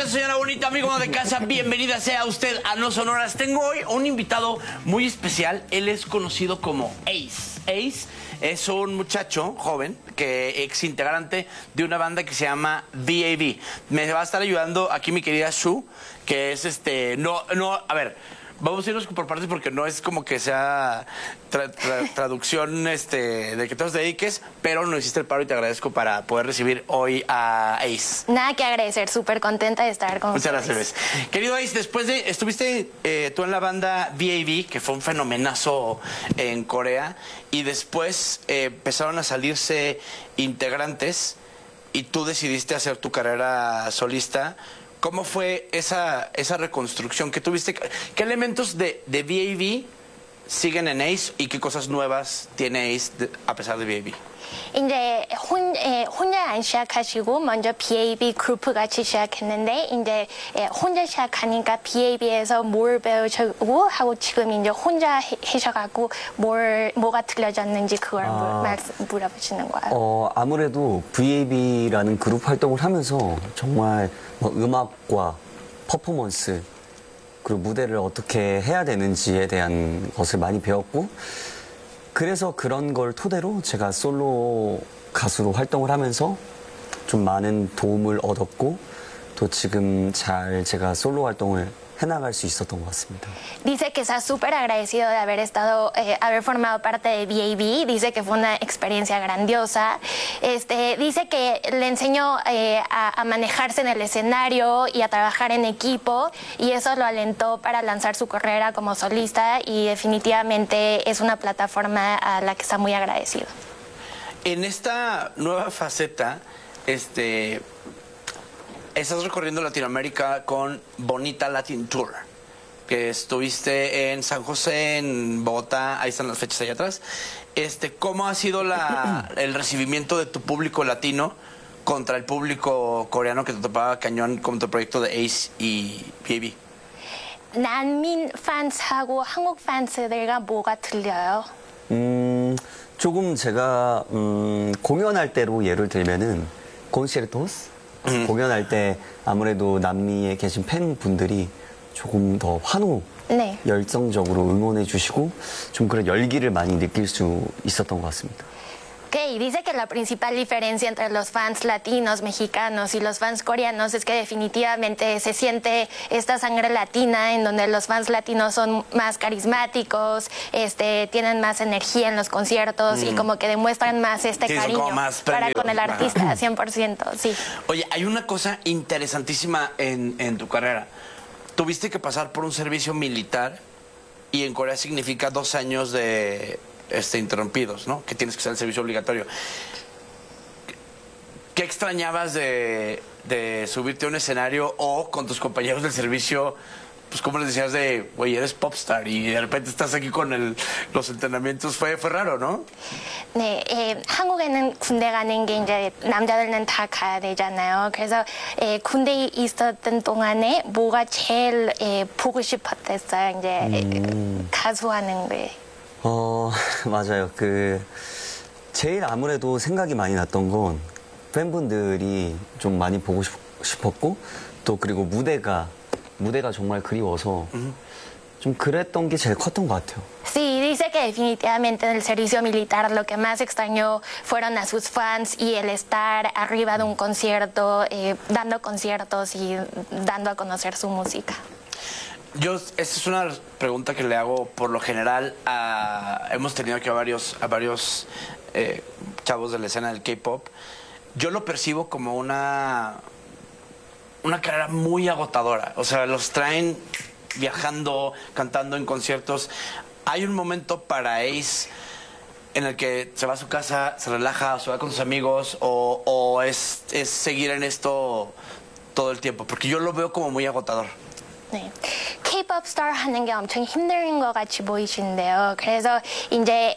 Bienvenida, señora bonita, amigo de casa. Bienvenida sea usted a No Sonoras. Tengo hoy un invitado muy especial. Él es conocido como Ace. Ace es un muchacho joven que ex integrante de una banda que se llama VAV. Me va a estar ayudando aquí mi querida Shu, que es a ver, vamos a irnos por partes porque no es como que sea traducción de que te dediques, pero nos hiciste el paro y te agradezco para poder recibir hoy a Ace. Nada que agradecer, súper contenta de estar con ustedes. Muchas gracias. Querido Ace, estuviste tú en la banda VAV, que fue un fenomenazo en Corea, y después empezaron a salirse integrantes y tú decidiste hacer tu carrera solista. ¿Cómo fue esa reconstrucción que tuviste? ¿Qué elementos de VAV siguen en Ace y qué cosas nuevas tiene Ace a pesar de VAV? 이제 혼자 안 시작하시고 먼저 BAB 그룹 같이 시작했는데 이제 혼자 시작하니까 BAB에서 뭘 배우시고 하고 지금 이제 혼자 하셔가지고 뭐가 틀려졌는지 그걸 물어보시는 거예요. 아무래도 VAB라는 그룹 활동을 하면서 정말 음악과 퍼포먼스 그리고 무대를 어떻게 해야 되는지에 대한 것을 많이 배웠고 그래서 그런 걸 토대로 제가 솔로 가수로 활동을 하면서 좀 많은 도움을 얻었고 또 지금 잘 제가 솔로 활동을 해나갈 수 있었던 것 같습니다. Dice que está súper agradecido de haber formado parte de VAV. Dice que fue una experiencia grandiosa. Dice que le enseñó a manejarse en el escenario y a trabajar en equipo y eso lo alentó para lanzar su carrera como solista y definitivamente es una plataforma a la que está muy agradecido. En esta nueva faceta, estás recorriendo Latinoamérica con Bonita Latin Tour, que estuviste en San José, en Bogotá, ahí están las fechas allá atrás. ¿Cómo ha sido el recibimiento de tu público latino contra el público coreano que te topaba cañón con tu proyecto de Ace y VAV? 난민 팬스하고 한국 팬스들과 뭐가 틀려요? 조금 제가 공연할 때로 예를 들면은 콘체르토스 공연할 때 아무래도 남미에 계신 팬분들이 조금 더 네. 열정적으로 응원해 주시고 좀 그런 열기를 많이 느낄 수 있었던 것 같습니다. Okay, dice que la principal diferencia entre los fans latinos, mexicanos y los fans coreanos es que definitivamente se siente esta sangre latina en donde los fans latinos son más carismáticos, tienen más energía en los conciertos y como que demuestran más cariño para con el artista, 100%, sí. Oye, hay una cosa interesantísima en tu carrera. Tuviste que pasar por un servicio militar y en Corea significa 2 años de interrumpidos, ¿no? Que tienes que hacer el servicio obligatorio. ¿Qué extrañabas de subirte a un escenario o con tus compañeros del servicio? Pues como les decías güey, eres popstar y de repente estás aquí con los entrenamientos. Fue raro, ¿no? 네, 한국에는 군대 가는 게 이제 남자들은 다 가야 되잖아요. 그래서 군대에 있었던 동안에 뭐가 제일 보고 싶었댔어요. 이제 가수하는 게. 맞아요. 제일 아무래도 생각이 많이 났던 건 팬분들이 좀 많이 보고 싶었고 또 그리고 무대가 정말 그리워서 좀 그랬던 게 제일 컸던 것 같아요. Sí, dice que definitivamente en el servicio militar lo que más extrañó fueron a sus fans y el estar arriba de un concierto, dando conciertos y dando a conocer su música. Esta es una pregunta que le hago por lo general hemos tenido aquí a varios chavos de la escena del K-pop. Yo lo percibo como una carrera muy agotadora. O sea, los traen viajando, cantando en conciertos. Hay un momento para Ace en el que se va a su casa, se relaja, o se va con sus amigos, o es seguir en esto todo el tiempo, porque yo lo veo como muy agotador. 네, K-pop 스타 하는 게 엄청 힘든 것 같이 보이시는데요. 그래서 이제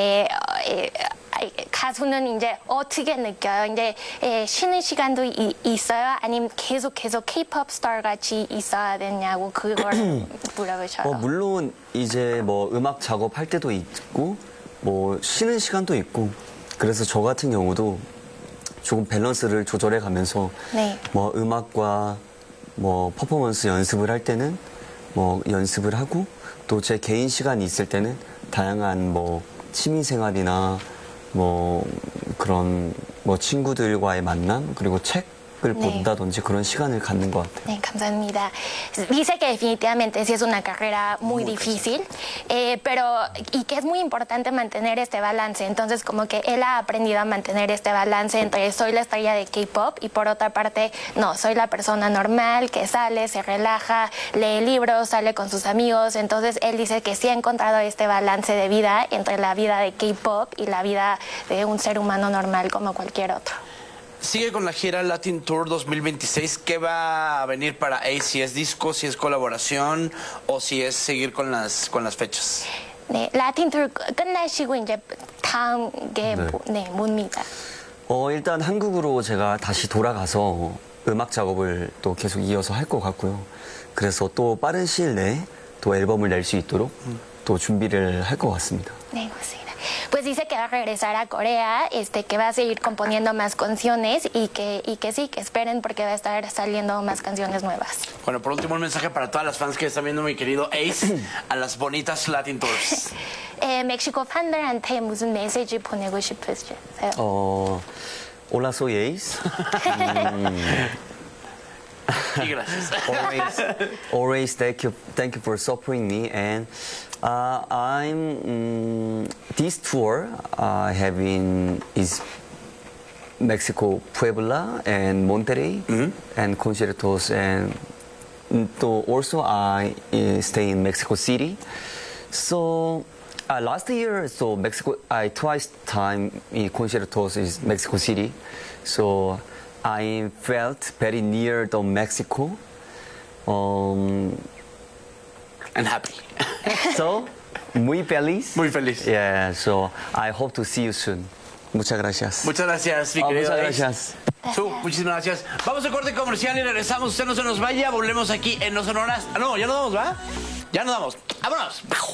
가수는 이제 어떻게 느껴요? 이제 쉬는 시간도 있어요? 아니면 계속 K-pop 스타 같이 있어야 되냐고 그걸 물어보셔요. 물론 이제 음악 작업할 때도 있고 쉬는 시간도 있고 그래서 저 같은 경우도 조금 밸런스를 조절해 가면서 네. 음악과 뭐 퍼포먼스 연습을 할 때는 뭐 연습을 하고 또 제 개인 시간이 있을 때는 다양한 뭐 취미 생활이나 뭐 그런 뭐 친구들과의 만남 그리고 책을 본다든지 그런 시간을 갖는 것 같아요. 감사합니다. Dice que definitivamente sí es una carrera muy difícil, pero y que es muy importante mantener este balance. Entonces, como que él ha aprendido a mantener este balance entre soy la estrella de K-pop y por otra parte, no, soy la persona normal que sale, se relaja, lee libros, sale con sus amigos. Entonces, él dice que sí ha encontrado este balance de vida entre la vida de K-pop y la vida de un ser humano normal como cualquier otro. Sigue con la gira Latin Tour 2026. ¿Qué va a venir para Ace? Si es disco, si es colaboración o si es seguir con las fechas. 네, 라틴 투어 끝나시고 이제 다음 게 뭡니까? 일단 한국으로 제가 다시 돌아가서 음악 작업을 또 계속 이어서 할 것 같고요. 그래서 또 빠른 시일 내에 또 앨범을 낼 수 있도록 또 준비를 할 것 같습니다. 네, 맞습니다. Pues dice que va a regresar a Corea, que va a seguir componiendo más canciones y que sí, que esperen porque va a estar saliendo más canciones nuevas. Bueno, por último, un mensaje para todas las fans que están viendo, mi querido Ace, a las bonitas Latin Tours. 멕시코 팬들한테 무슨 메시지 보내고 싶으세요? Hola, soy Ace. Y gracias. Always thank you for supporting me. And this tour is Mexico, Puebla, and Monterrey, and conciertos, and also I stay in Mexico City. So last year, Mexico, I twice time in conciertos is Mexico City. So I felt very near to Mexico. And happy. So, muy feliz. Muy feliz. Yeah, so I hope to see you soon. Muchas gracias. Muchas gracias, mi querido muchas Ace. gracias. Muchísimas gracias. Vamos a corte comercial y regresamos. Usted no se nos vaya. Volvemos aquí en No Sonoras. No, ya nos vamos, ¿va? Ya nos vamos. ¡Vámonos!